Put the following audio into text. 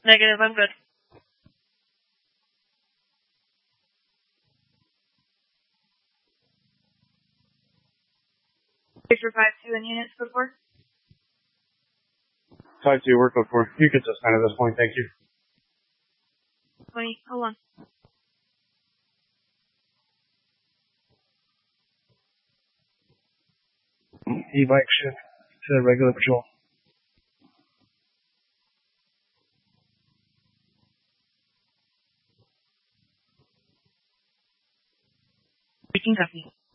Negative, I'm good. Victor 5-2 in units before? 5-2, we're code 4. You can suspend at this point, thank you. 20, hold on. E-bike shift to regular patrol. We can copy.